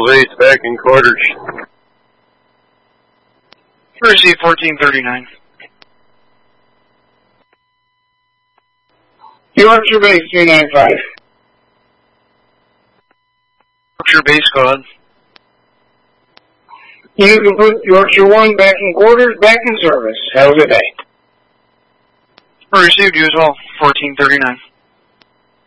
12-8, back in quarters. Receive 1439. Yorkshire Base 395. Yorkshire Base, go ahead. You can put Yorkshire 1 back in quarters, back in service. Have a good day. Received you as well, 1439.